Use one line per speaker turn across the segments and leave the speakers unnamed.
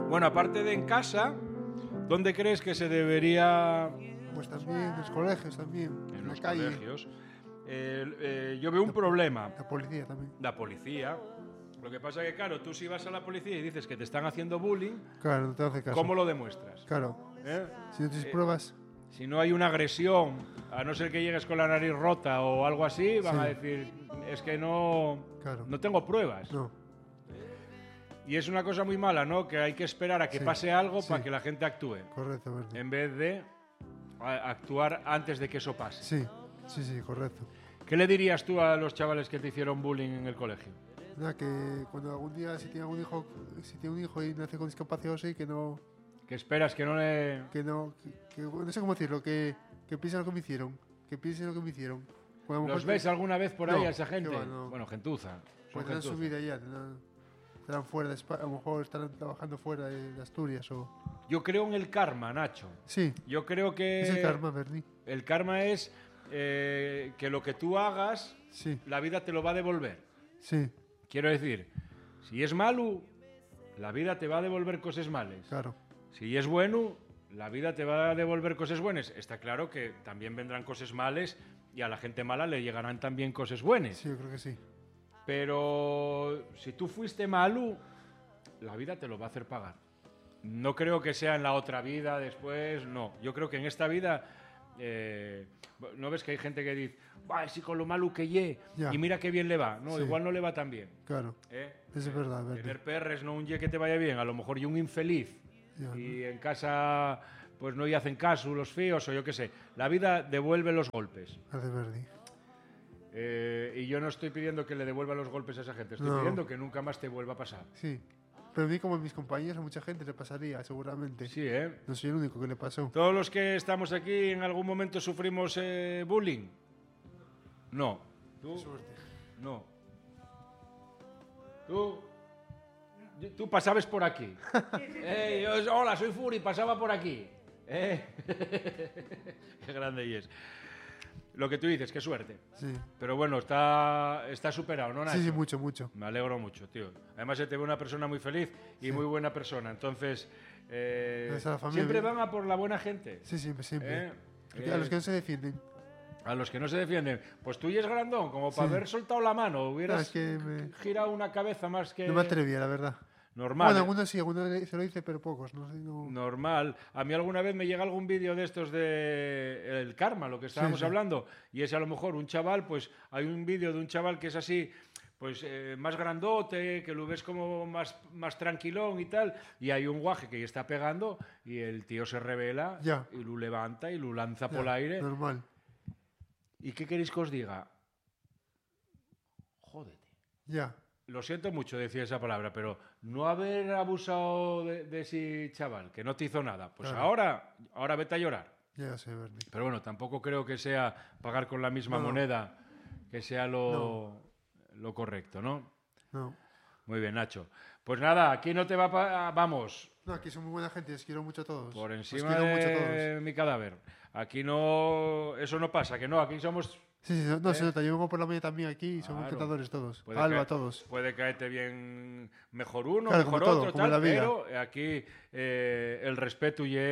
Bueno, aparte de en casa, ¿dónde crees que se debería...?
Pues también en los colegios, también.
En
la
los
calle.
colegios. Yo veo un problema.
La policía también.
La policía. Lo que pasa es que, claro, tú si vas a la policía y dices que te están haciendo bullying,
Claro, no te hace caso.
¿cómo lo demuestras?
Claro.
¿Eh?
Si no tienes pruebas.
Si no hay una agresión, a no ser que llegues con la nariz rota o algo así, van
Sí.
a decir, es que no,
Claro.
no tengo pruebas.
No.
Y es una cosa muy mala, ¿no? Que hay que esperar a que
Sí.
pase algo
Sí.
para que la gente actúe,
Correcto, Bernie.
en vez de actuar antes de que eso pase.
Sí, sí, sí, correcto.
¿Qué le dirías tú a los chavales que te hicieron bullying en el colegio?
Nada, que cuando algún día, si tiene un hijo y nace con discapacidad o así, que no,
¿Qué esperas que no le...?
no sé cómo decirlo, que piensen lo que me hicieron, que piensen lo que me hicieron. Pues a lo
¿Los
mejor
ves alguna vez por ahí
No,
a esa gente?
que va, no.
Bueno, gentuza. Son
pues tendrán su
gentuza.
vida ya, estarán fuera de España, a lo mejor estarán trabajando fuera de Asturias o...
Yo creo en el karma, Nacho.
Sí,
Yo creo que...
es el karma, Bernie.
El karma es que lo que tú hagas,
Sí,
la vida te lo va a devolver.
sí,
Quiero decir, si es malo, la vida te va a devolver cosas malas.
claro.
Si es bueno, la vida te va a devolver cosas buenas. Está claro que también vendrán cosas malas y a la gente mala le llegarán también cosas buenas.
Sí, yo creo que sí.
Pero si tú fuiste malo, la vida te lo va a hacer pagar. No creo que sea en la otra vida, después, no. Yo creo que en esta vida, ¿no ves que hay gente que dice, "Buah, si con lo malo que ye,
Ya.
y mira qué bien le va"? No,
Sí.
igual no le va tan bien.
Claro, eso es verdad, Bernie.
Tener perres, no un ye que te vaya bien, a lo mejor y un infeliz.
Ya,
Y en casa, pues no y hacen caso los fíos o yo qué sé. La vida devuelve los golpes.
Gracias, Bernie.
Y yo no estoy pidiendo que le devuelva los golpes a esa gente, estoy
No.
pidiendo que nunca más te vuelva a pasar.
Sí. Pero a mí, como a mis compañeros, a mucha gente le pasaría, seguramente.
Sí, ¿eh?
No soy el único que le pasó.
¿Todos los que estamos aquí en algún momento sufrimos bullying? No. ¿Tú?
Suerte.
No. Tú pasabas por aquí. Hola, soy Furi, pasaba por aquí. Qué grande y es. Lo que tú dices, qué suerte.
Sí.
Pero bueno, está superado, ¿no, Nacho?
Sí, sí, mucho, mucho.
Me alegro mucho, tío. Además, se te ve una persona muy feliz y muy buena persona. Entonces,
Gracias a la familia.
siempre van a por la buena gente.
Sí, siempre, siempre.
¿Eh?
A los que no se defienden.
A los que no se defienden. Pues tú y es grandón, como para
Sí.
haber soltado la mano. Hubieras
Es que
girado una cabeza más que...
no me atrevía, la verdad.
Normal.
Bueno, algunos sí, algunos se lo dice, pero pocos. No sé, no...
Normal. A mí alguna vez me llega algún vídeo de estos de el karma, lo que estábamos
Sí.
hablando, y es a lo mejor un chaval, pues hay un vídeo de un chaval que es así, pues más grandote, que lo ves como más tranquilón y tal, y hay un guaje que ya está pegando y el tío se revela
Ya.
y lo levanta y lo lanza
Ya,
por el aire.
Normal.
¿Y qué queréis que os diga? Jódete.
Ya.
Lo siento mucho decir esa palabra, pero no haber abusado de ese chaval, que no te hizo nada. Pues
Claro.
ahora vete a llorar.
Ya sé, Bernie.
Pero bueno, tampoco creo que sea pagar con la misma
No.
moneda que sea lo correcto, ¿no?
No.
Muy bien, Nacho. Pues nada, aquí no te va vamos,
No, aquí son muy buena gente, os quiero mucho a todos.
por
Os
encima
quiero mucho a
de
todos.
mi cadáver. Aquí no, eso no pasa, que no, aquí somos...
Sí, sí, no, se nota. Yo vengo por la mañana también aquí y son
Claro.
encantadores todos.
Puede
Alba,
caer-
todos.
Puede caerte bien mejor uno,
Claro,
mejor
como todo,
otro,
como en
tal,
la vida.
pero aquí el respeto y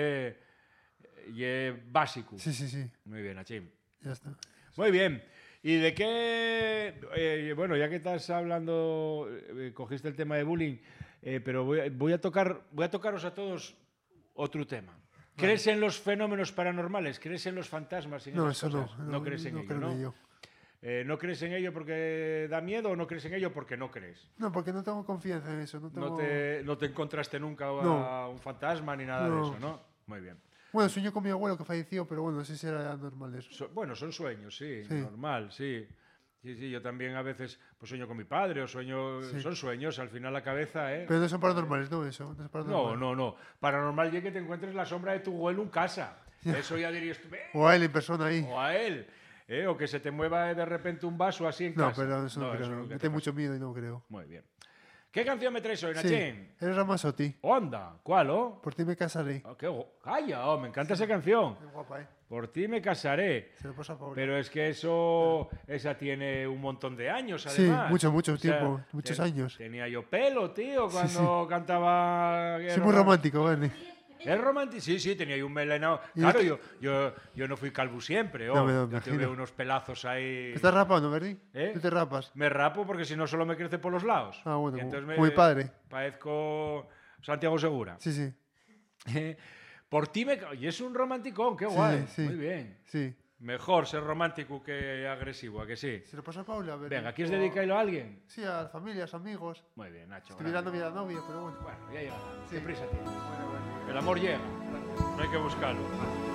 básico.
Sí, sí, sí.
Muy bien, Achim.
Ya está.
Muy bien. ¿Y de qué? Bueno, ya que estás hablando, cogiste el tema de bullying, pero voy a tocaros a todos otro tema. ¿Crees en los fenómenos paranormales? ¿Crees en los fantasmas? Y en
No,
esas
eso
cosas?
no.
No crees en ello,
creo
¿no?
en ello.
¿No crees en ello porque da miedo o no crees en ello porque no crees?
No, porque no tengo confianza en eso. No tengo...
No te encontraste nunca a
No.
un fantasma ni nada de
No.
eso, ¿no? Muy bien.
Bueno, sueño con mi abuelo que falleció, pero bueno, no sé si era normal eso.
Bueno, son sueños, sí,
Sí.
normal, sí. Sí, sí, yo también a veces pues sueño con mi padre o sueño...
Sí.
Son sueños, al final la cabeza, ¿eh?
Pero no son paranormales, ¿no? Eso. No es paranormal.
No. Paranormal es que te encuentres la sombra de tu abuelo en casa. Eso ya dirías tú,
O a él en persona ahí.
o a él. O que se te mueva de repente un vaso así en
No,
casa.
pero eso no creo.
nunca
Me
te
tengo
pasa.
mucho miedo y no creo.
Muy bien. ¿Qué canción me traes hoy,
Sí.
Nachín?
Eres Ramazotti.
Onda, ¿cuál, oh?
Por ti me casaré.
Calla, me encanta esa canción.
Es guapa, ¿eh?
Por ti me casaré.
Se lo pasa a Paula.
Pero es que esa tiene un montón de años,
Sí,
además.
mucho
O sea,
tiempo, muchos años.
Tenía yo pelo, tío, cuando
sí.
cantaba...
Sí, muy romántico, Bernie.
¿Es romántico? Sí, sí, tenía yo un melenao.
Y
Claro,
es
yo no fui calvo siempre.
No, me
Yo
imagino.
tuve unos pelazos ahí...
¿Te estás rapando, Bernie?
¿Eh?
¿Tú te rapas?
Me rapo porque si no solo me crece por los lados.
Ah, bueno,
Y entonces
como mi padre.
Parezco Santiago Segura.
Sí, sí.
Por ti Y es un romanticón, qué
Sí,
guay.
sí.
Muy bien.
Sí.
Mejor ser romántico que agresivo, ¿a que sí?
Se lo pasa a Paula, Bernie.
Venga, ¿quieres
O-
dedicarlo a alguien?
Sí, a la familia, a los amigos.
Muy bien, Nacho.
Estoy mirando
grande.
a la novia, pero bueno.
Bueno, ya llega.
Sí.
¿Qué prisa tienes?
Bueno, Bernie.
El amor llega. No hay que buscarlo.